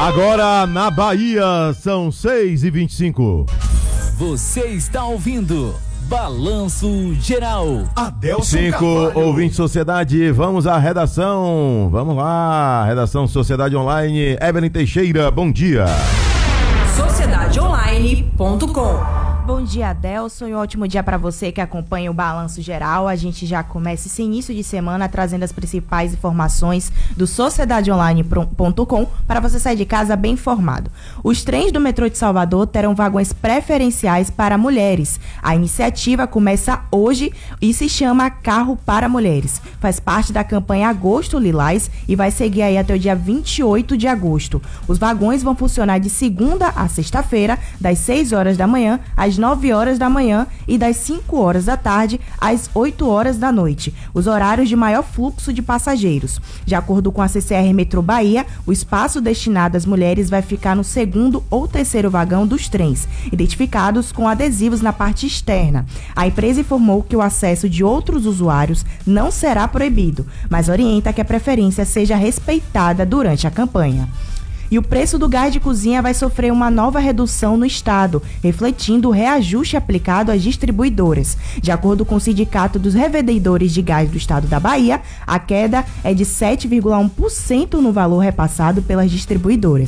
Agora na Bahia são 6h25. Você está ouvindo Balanço Geral. Adelson 5 Carvalho. ouvintes Sociedade, vamos à redação. Vamos lá, redação Sociedade Online. Evelyn Teixeira, bom dia. Sociedadeonline.com. Bom dia, Adelson, e um ótimo dia para você que acompanha o Balanço Geral. A gente já começa esse início de semana trazendo as principais informações do Sociedadeonline.com para você sair de casa bem informado. Os trens do metrô de Salvador terão vagões preferenciais para mulheres. A iniciativa começa hoje e se chama Carro para Mulheres. Faz parte da campanha Agosto Lilás e vai seguir aí até o dia 28 de agosto. Os vagões vão funcionar de segunda a sexta-feira, das 6 horas da manhã às 9 horas da manhã e das 5 horas da tarde às 8 horas da noite, os horários de maior fluxo de passageiros. De acordo com a CCR Metrô Bahia, o espaço destinado às mulheres vai ficar no segundo ou terceiro vagão dos trens, identificados com adesivos na parte externa. A empresa informou que o acesso de outros usuários não será proibido, mas orienta que a preferência seja respeitada durante a campanha. E o preço do gás de cozinha vai sofrer uma nova redução no estado, refletindo o reajuste aplicado às distribuidoras. De acordo com o Sindicato dos Revendedores de Gás do Estado da Bahia, a queda é de 7,1% no valor repassado pelas distribuidoras.